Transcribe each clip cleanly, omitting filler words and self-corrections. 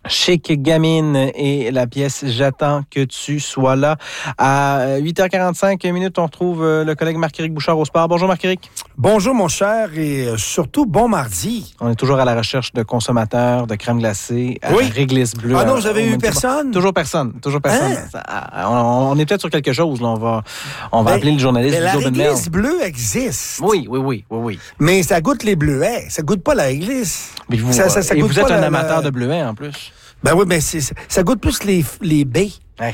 Chic Gamine et la pièce J'attends que tu sois là. À 8h45 on retrouve le collègue Marc-Éric Bouchard au sport. Bonjour Marc-Éric. Bonjour mon cher et surtout bon mardi. On est toujours à la recherche de consommateurs de crème glacée à Réglisse Bleue. Ah non, vous avez eu personne? Toujours personne. Hein? On est peut-être sur quelque chose. Là. On va appeler le journaliste mais du la Globe and Mail. réglisse bleue existe. Oui. Mais ça goûte les bleuets. Ça goûte pas la réglisse. Mais vous, ça et goûte vous êtes pas un amateur de bleuets en plus. Ben oui, mais ça goûte plus les baies,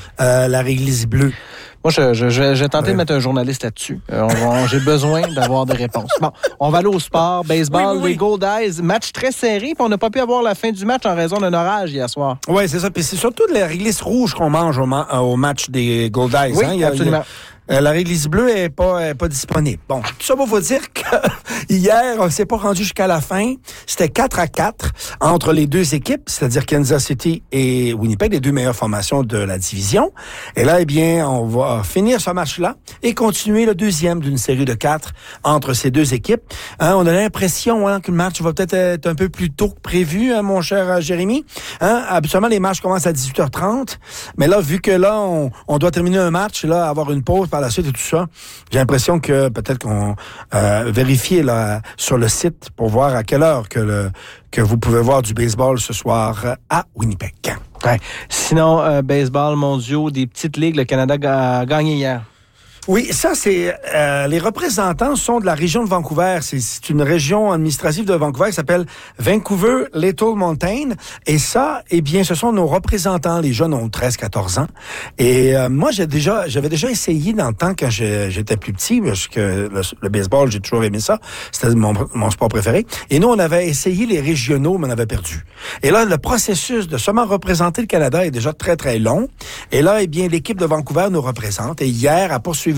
la réglisse bleue. Moi, j'ai tenté de mettre un journaliste là-dessus. J'ai besoin d'avoir des réponses. Bon, on va aller au sport. Baseball, les Gold Eyes. Match très serré, puis on n'a pas pu avoir la fin du match en raison d'un orage hier soir. Oui, c'est ça. Puis c'est surtout de la réglisse rouge qu'on mange au match des Gold Eyes. Oui, absolument. La réglisse bleue est pas disponible. Bon, tout ça pour vous dire que hier, on s'est pas rendu jusqu'à la fin. C'était 4-4 entre les deux équipes, c'est-à-dire Kansas City et Winnipeg, les deux meilleures formations de la division. Et là, eh bien, on va finir ce match-là et continuer le deuxième d'une série de 4 entre ces deux équipes. On a l'impression que le match va peut-être être un peu plus tôt que prévu, mon cher Jérémy. Habituellement, les matchs commencent à 18h30, mais là, vu que là, on doit terminer un match, là, avoir une pause par la suite et tout ça, j'ai l'impression que peut-être qu'on vérifie là sur le site pour voir à quelle heure que vous pouvez voir du baseball ce soir à Winnipeg. Ouais. Sinon, baseball mondiaux, des petites ligues, le Canada a gagné hier. Oui, ça, c'est... les représentants sont de la région de Vancouver. C'est une région administrative de Vancouver qui s'appelle Vancouver Little Mountain. Et ça, eh bien, ce sont nos représentants. Les jeunes ont 13-14 ans. Et moi, j'avais déjà essayé dans le temps quand j'étais plus petit, parce que le baseball, j'ai toujours aimé ça. C'était mon sport préféré. Et nous, on avait essayé les régionaux, mais on avait perdu. Et là, le processus de seulement représenter le Canada est déjà très, très long. Et là, eh bien, l'équipe de Vancouver nous représente. Et hier, a poursuivi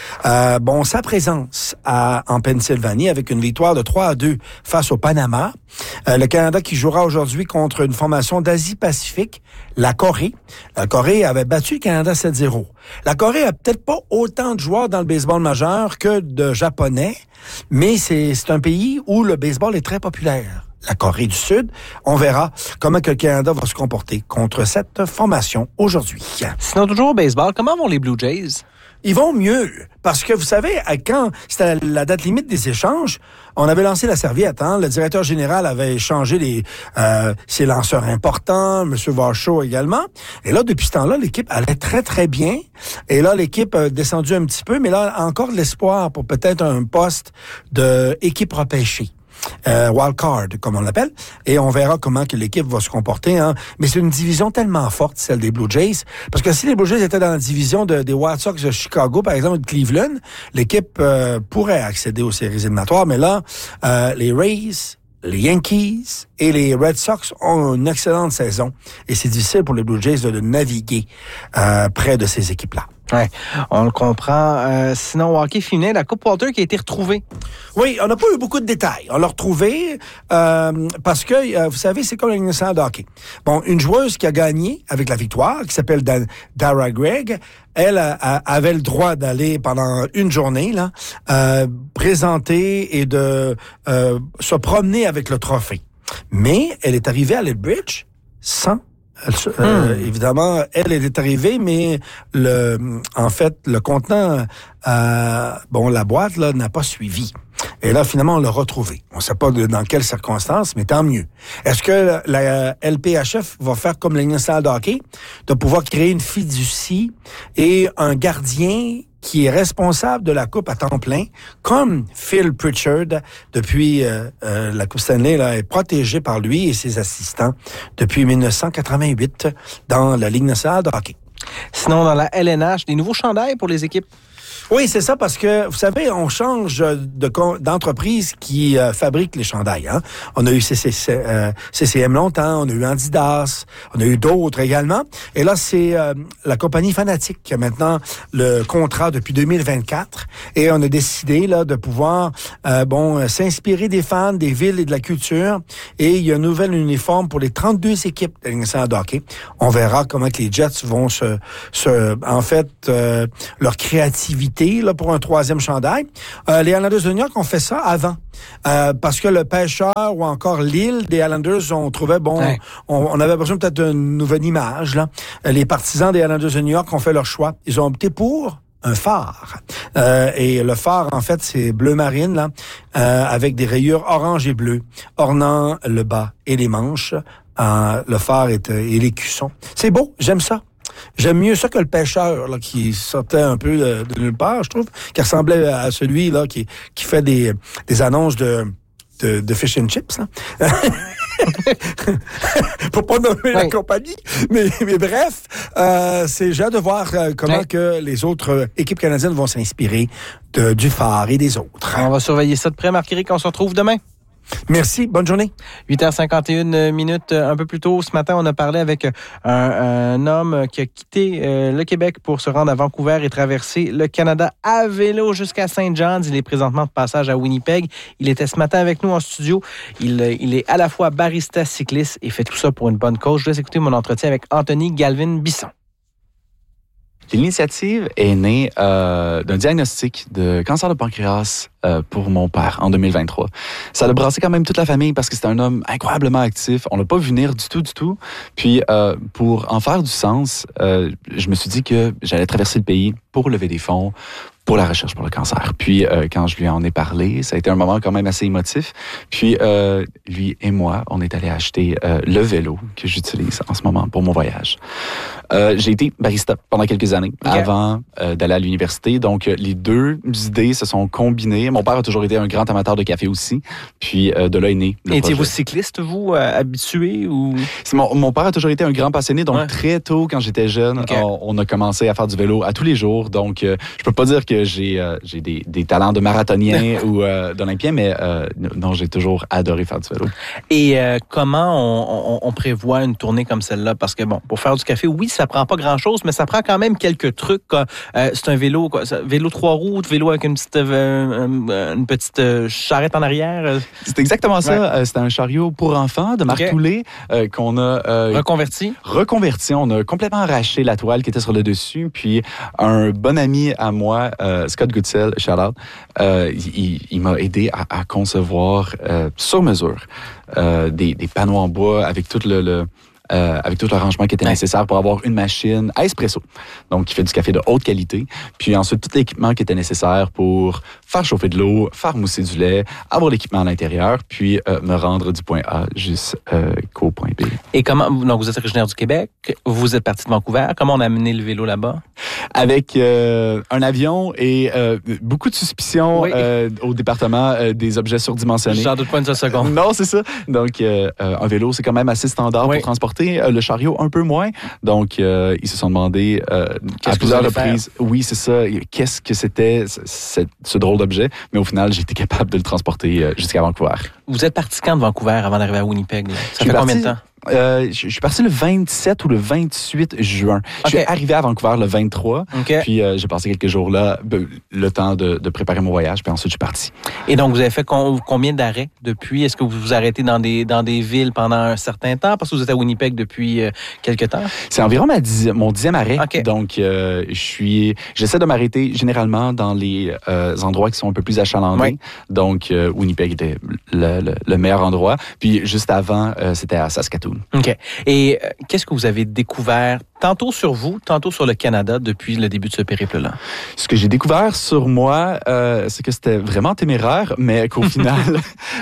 sa présence en Pennsylvanie avec une victoire de 3-2 face au Panama. Le Canada qui jouera aujourd'hui contre une formation d'Asie-Pacifique, la Corée. La Corée avait battu le Canada 7-0. La Corée a peut-être pas autant de joueurs dans le baseball majeur que de Japonais, mais c'est un pays où le baseball est très populaire. La Corée du Sud. On verra comment que le Canada va se comporter contre cette formation aujourd'hui. Sinon, toujours au baseball, comment vont les Blue Jays? Ils vont mieux, parce que vous savez, quand c'était la date limite des échanges, on avait lancé la serviette. Le directeur général avait échangé ses lanceurs importants, M. Varsho également. Et là, depuis ce temps-là, l'équipe allait très, très bien. Et là, l'équipe a descendu un petit peu, mais là, encore de l'espoir pour peut-être un poste d'équipe repêchée. Wild card, comme on l'appelle, et on verra comment que l'équipe va se comporter. Mais c'est une division tellement forte, celle des Blue Jays, parce que si les Blue Jays étaient dans la division des White Sox de Chicago, par exemple, de Cleveland, l'équipe pourrait accéder aux séries éliminatoires, mais là, les Rays, les Yankees et les Red Sox ont une excellente saison, et c'est difficile pour les Blue Jays de naviguer près de ces équipes-là. Ouais, on le comprend. Sinon, au hockey féminin, la Coupe Walter qui a été retrouvée. Oui, on n'a pas eu beaucoup de détails. On l'a retrouvée parce que, vous savez, c'est comme la Ligue nationale de hockey. Bon, une joueuse qui a gagné avec la victoire, qui s'appelle Dara Gregg, elle avait le droit d'aller pendant une journée là présenter et de se promener avec le trophée. Mais elle est arrivée à Lethbridge sans... évidemment, elle est arrivée, mais en fait, le contenant, la boîte là n'a pas suivi. Et là, finalement, on l'a retrouvée. On ne sait pas dans quelles circonstances, mais tant mieux. Est-ce que la LPHF va faire comme la Ligue nationale de hockey, de pouvoir créer une fiducie et un gardien qui est responsable de la Coupe à temps plein, comme Phil Pritchard, depuis la Coupe Stanley, là, est protégé par lui et ses assistants depuis 1988 dans la Ligue nationale de hockey. Sinon, dans la LNH, des nouveaux chandails pour les équipes? Oui, c'est ça, parce que, vous savez, on change d'entreprise qui fabrique les chandails. On a eu CCM longtemps, on a eu Adidas, on a eu d'autres également. Et là, c'est la compagnie Fanatique qui a maintenant le contrat depuis 2024. Et on a décidé là de pouvoir s'inspirer des fans, des villes et de la culture. Et il y a un nouvel uniforme pour les 32 équipes de la Ligue nationale de hockey. On verra comment que les Jets vont leur créativité militer là, pour un 3e chandail. Les Islanders de New York ont fait ça avant. Parce que le pêcheur ou encore l'île des Islanders, on trouvait, on avait besoin peut-être d'une nouvelle image. Là. Les partisans des Islanders de New York ont fait leur choix. Ils ont opté pour un phare. Et le phare, en fait, c'est bleu marine, là, avec des rayures orange et bleu, ornant le bas et les manches. Le phare et l'écusson. C'est beau, j'aime ça. J'aime mieux ça que le pêcheur là, qui sortait un peu de nulle part, je trouve, qui ressemblait à celui là qui fait des annonces de fish and chips. Là. Pour pas nommer la compagnie. Mais bref, j'ai hâte de voir comment que les autres équipes canadiennes vont s'inspirer du phare et des autres. On va surveiller ça de près, Marc-Éric. On se retrouve demain. Merci, bonne journée. 8h51 un peu plus tôt ce matin, on a parlé avec un homme qui a quitté le Québec pour se rendre à Vancouver et traverser le Canada à vélo jusqu'à St. John's. Il est présentement de passage à Winnipeg. Il était ce matin avec nous en studio. Il est à la fois barista cycliste et fait tout ça pour une bonne cause. Je laisse écouter mon entretien avec Anthony Galvin-Bisson. L'initiative est née d'un diagnostic de cancer de pancréas pour mon père en 2023. Ça a brassé quand même toute la famille parce que c'est un homme incroyablement actif. On l'a pas vu venir du tout. Puis, pour en faire du sens, je me suis dit que j'allais traverser le pays pour lever des fonds pour la recherche pour le cancer. Puis, quand je lui en ai parlé, ça a été un moment quand même assez émotif. Puis, lui et moi, on est allé acheter le vélo que j'utilise en ce moment pour mon voyage. J'ai été barista pendant quelques années avant d'aller à l'université. Donc, les deux idées se sont combinées. Mon père a toujours été un grand amateur de café aussi. Puis, de là est né le projet. Étiez-vous cycliste, vous, habitué ou... Mon père a toujours été un grand passionné. Donc, très tôt, quand j'étais jeune, on a commencé à faire du vélo à tous les jours. Donc, je peux pas dire que j'ai des talents de marathonien ou d'olympien, mais non, j'ai toujours adoré faire du vélo. Et comment on prévoit une tournée comme celle-là? Parce que, bon, pour faire du café, oui, ça prend pas grand-chose, mais ça prend quand même quelques trucs. C'est un vélo, vélo 3 roues, vélo avec une petite charrette en arrière. C'est exactement ça. Ouais. C'était un chariot pour enfants de Marc Toulet qu'on a... reconverti. On a complètement arraché la toile qui était sur le dessus. Puis un bon ami à moi, Scott Goodsell, shout out, il m'a aidé à concevoir sur mesure des panneaux en bois avec tout avec tout l'arrangement qui était nécessaire pour avoir une machine à espresso. Donc, qui fait du café de haute qualité. Puis ensuite, tout l'équipement qui était nécessaire pour faire chauffer de l'eau, faire mousser du lait, avoir l'équipement à l'intérieur, puis me rendre du point A jusqu'au point B. Et comment, donc vous êtes originaire du Québec, vous êtes parti de Vancouver. Comment on a amené le vélo là-bas? Avec un avion et beaucoup de suspicions au département des objets surdimensionnés. J'en doute pas une seconde. Non, c'est ça. Donc, un vélo, c'est quand même assez standard pour transporter. Le chariot, un peu moins. Donc, ils se sont demandé à plusieurs reprises, oui, c'est ça, qu'est-ce que c'était ce drôle d'objet. Mais au final, j'ai été capable de le transporter jusqu'à Vancouver. Vous êtes parti quand de Vancouver avant d'arriver à Winnipeg? Là? Ça fait combien de temps? Je suis parti le 27 ou le 28 juin. Je suis arrivé à Vancouver le 23. Puis j'ai passé quelques jours là, le temps de préparer mon voyage. Puis ensuite, je suis parti. Et donc, vous avez fait combien d'arrêts depuis? Est-ce que vous vous arrêtez dans des villes pendant un certain temps? Parce que vous êtes à Winnipeg depuis quelques temps. C'est environ mon 10e arrêt. Donc, j'essaie de m'arrêter généralement dans les endroits qui sont un peu plus achalandés. Donc, Winnipeg était le meilleur endroit. Puis juste avant, c'était à Saskatoon. OK. Et qu'est-ce que vous avez découvert tantôt sur vous, tantôt sur le Canada depuis le début de ce périple-là? Ce que j'ai découvert sur moi, c'est que c'était vraiment téméraire, mais qu'au final,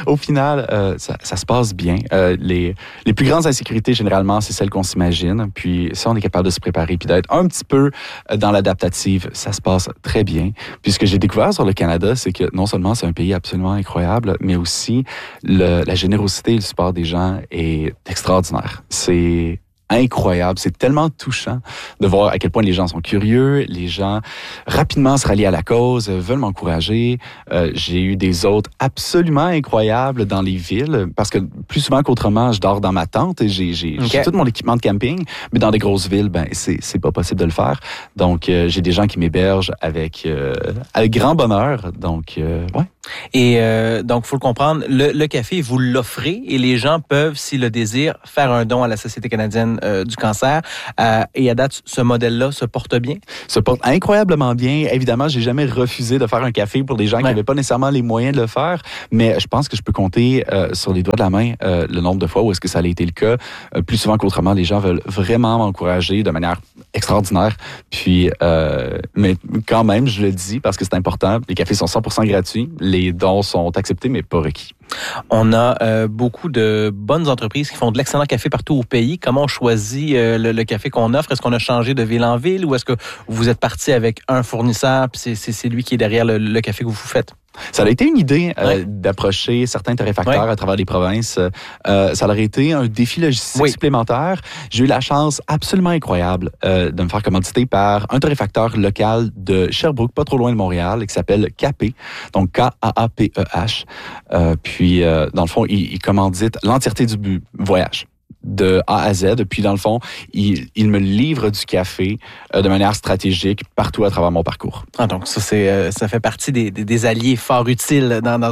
ça se passe bien. Les plus grandes insécurités, généralement, c'est celles qu'on s'imagine. Puis si on est capable de se préparer puis d'être un petit peu dans l'adaptative, ça se passe très bien. Puis ce que j'ai découvert sur le Canada, c'est que non seulement c'est un pays absolument incroyable, mais aussi la générosité et le support des gens est extraordinaire. C'est incroyable. C'est tellement touchant de voir à quel point les gens sont curieux, les gens rapidement se rallient à la cause, veulent m'encourager. J'ai eu des hôtes absolument incroyables dans les villes parce que plus souvent qu'autrement, je dors dans ma tente et j'ai tout mon équipement de camping, mais dans des grosses villes, c'est pas possible de le faire. Donc, j'ai des gens qui m'hébergent avec grand bonheur. Donc, ouais. Et donc, il faut le comprendre, le café, vous l'offrez et les gens peuvent, s'ils le désirent, faire un don à la Société canadienne du cancer. Et à date, ce modèle-là se porte bien? Se porte incroyablement bien. Évidemment, j'ai jamais refusé de faire un café pour des gens qui n'avaient pas nécessairement les moyens de le faire, mais je pense que je peux compter sur les doigts de la main le nombre de fois où est-ce que ça a été le cas. Plus souvent qu'autrement, les gens veulent vraiment m'encourager de manière extraordinaire. Puis, mais quand même, je le dis parce que c'est important, les cafés sont 100% gratuits, les dons sont acceptés, mais pas requis. On a beaucoup de bonnes entreprises qui font de l'excellent café partout au pays. Comment on choisit le café qu'on offre? Est-ce qu'on a changé de ville en ville ou est-ce que vous êtes parti avec un fournisseur puis c'est lui qui est derrière le café que vous faites? Ça a été une idée d'approcher certains torréfacteurs à travers les provinces. Ça aurait été un défi logistique supplémentaire. J'ai eu la chance absolument incroyable de me faire commanditer par un torréfacteur local de Sherbrooke, pas trop loin de Montréal, qui s'appelle Capé, donc K-A-A-P-E-H. Puis, dans le fond, il commandite l'entièreté du voyage. De A à Z. Puis, dans le fond, il me livre du café de manière stratégique partout à travers mon parcours. Ah, donc, ça fait partie des alliés fort utiles dans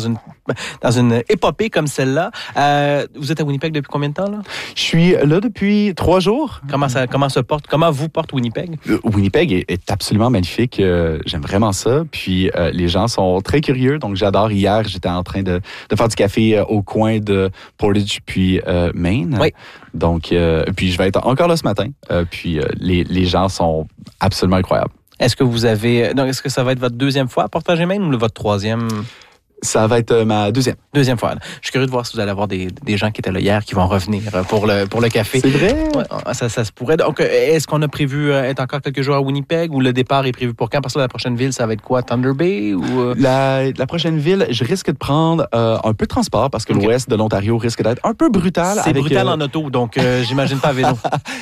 une épopée comme celle-là. Vous êtes à Winnipeg depuis combien de temps, là? Je suis là depuis 3 jours. Comment vous porte Winnipeg? Winnipeg est absolument magnifique. J'aime vraiment ça. Puis, les gens sont très curieux. Donc, j'adore. Hier, j'étais en train de faire du café au coin de Portage puis Maine. Oui. Donc, puis je vais être encore là ce matin. Puis les gens sont absolument incroyables. Est-ce que ça va être votre deuxième fois à Portage et Maine ou votre troisième? Ça va être ma deuxième. Deuxième fois. Je suis curieux de voir si vous allez avoir des gens qui étaient là hier qui vont revenir pour le café. C'est vrai? Ouais, ça se pourrait. Donc, est-ce qu'on a prévu être encore quelques jours à Winnipeg ou le départ est prévu pour quand? Parce que la prochaine ville, ça va être quoi? Thunder Bay ou... La prochaine ville, je risque de prendre un peu de transport parce que l'ouest de l'Ontario risque d'être un peu brutal. C'est brutal en auto, donc j'imagine pas à vélo.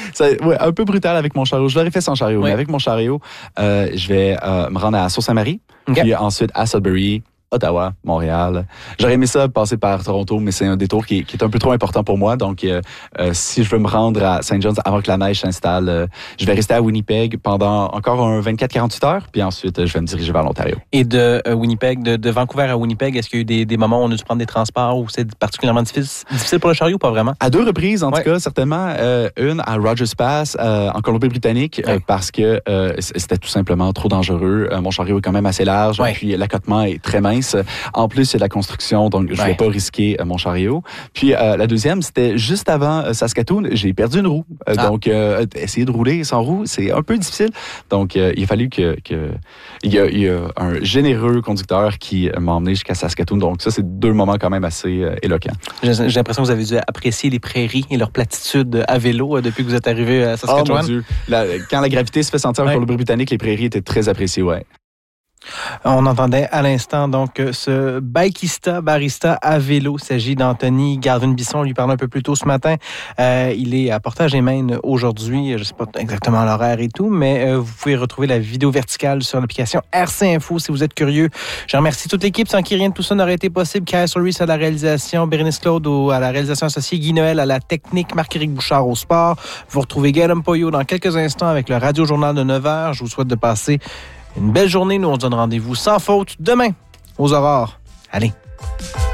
Un peu brutal avec mon chariot. Je l'aurais fait sans chariot, mais avec mon chariot, je vais me rendre à Sault-Saint-Marie, puis ensuite à Sudbury, Ottawa, Montréal. J'aurais aimé ça passer par Toronto, mais c'est un détour qui est un peu trop important pour moi. Donc, si je veux me rendre à St. John's avant que la neige s'installe, je vais rester à Winnipeg pendant encore un 24-48 heures, puis ensuite, je vais me diriger vers l'Ontario. Et de Winnipeg, de Vancouver à Winnipeg, est-ce qu'il y a eu des moments où on a dû prendre des transports où c'est particulièrement difficile pour le chariot ou pas vraiment? À 2 reprises, en tout cas, certainement. Une à Rogers Pass, en Colombie-Britannique, parce que c'était tout simplement trop dangereux. Mon chariot est quand même assez large, puis l'accotement est très mince. En plus, il y a de la construction, donc je ne voulais pas risquer mon chariot. Puis la deuxième, c'était juste avant Saskatoon. J'ai perdu une roue. Donc, essayer de rouler sans roue, c'est un peu difficile. Donc, il a fallu il y a un généreux conducteur qui m'a emmené jusqu'à Saskatoon. Donc, ça, c'est 2 moments quand même assez éloquents. J'ai l'impression que vous avez dû apprécier les prairies et leur platitude à vélo depuis que vous êtes arrivé à Saskatchewan. Oh mon Dieu. Quand la gravité se fait sentir en Colombie-Britannique, les prairies étaient très appréciées, On entendait à l'instant donc ce bikista, barista à vélo. Il s'agit d'Anthony Garvin-Bisson. On lui parlait un peu plus tôt ce matin. Il est à Portage et Maine aujourd'hui. Je ne sais pas exactement l'horaire et tout, mais vous pouvez retrouver la vidéo verticale sur l'application RC Info si vous êtes curieux. Je remercie toute l'équipe sans qui rien de tout ça n'aurait été possible. Kyle Soris à la réalisation, Bérénice Claude à la réalisation associée, Guy Noël à la technique, Marc-Éric Bouchard au sport. Vous retrouvez Guillaume Poyot dans quelques instants avec le Radio Journal de 9h. Je vous souhaite de passer une belle journée. Nous, on se donne rendez-vous sans faute demain aux aurores. Allez!